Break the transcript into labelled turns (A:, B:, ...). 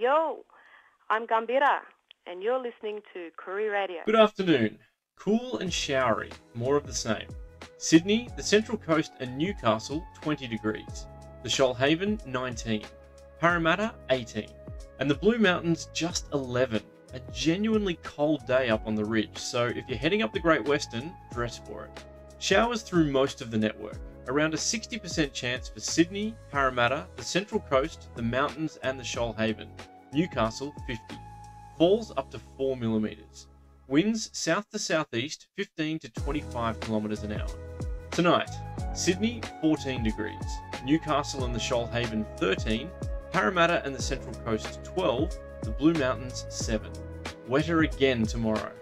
A: Yo, I'm Gambira, and you're listening to Koori Radio.
B: Good afternoon. Cool and showery, more of the same. Sydney, the Central Coast and Newcastle, 20 degrees. The Shoalhaven, 19. Parramatta, 18. And the Blue Mountains, just 11. A genuinely cold day up on the ridge, so if you're heading up the Great Western, dress for it. Showers through most of the network. Around a 60% chance for Sydney, Parramatta, the Central Coast, the Mountains and the Shoalhaven. Newcastle, 50. Falls up to 4 millimetres. Winds south to southeast, 15 to 25 kilometres an hour. Tonight, Sydney, 14 degrees. Newcastle and the Shoalhaven, 13. Parramatta and the Central Coast, 12. The Blue Mountains, 7. Wetter again tomorrow.